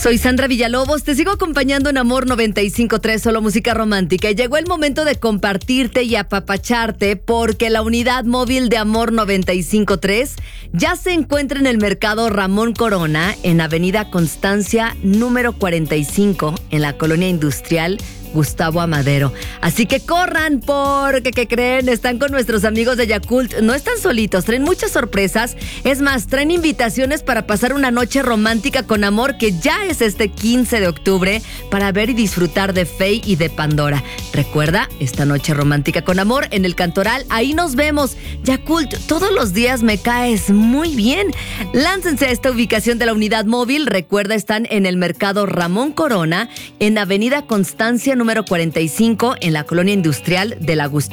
Soy Sandra Villalobos, te sigo acompañando en Amor 95.3, solo música romántica. Y llegó el momento de compartirte y apapacharte porque la unidad móvil de Amor 95.3 ya se encuentra en el mercado Ramón Corona, en Avenida Constancia número 45, en la colonia industrial Gustavo Amadero. Así que corran porque, ¿qué creen? Están con nuestros amigos de Yakult. No están solitos, traen muchas sorpresas. Es más, traen invitaciones para pasar una noche romántica con amor, que ya es este 15 de octubre, para ver y disfrutar de Faye y de Pandora. Recuerda, esta noche romántica con amor en el Cantoral. Ahí nos vemos. Yakult, todos los días me caes muy bien. Láncense a esta ubicación de la unidad móvil. Recuerda, están en el mercado Ramón Corona, en Avenida Constancia número 45, en la colonia industrial de la Gustavo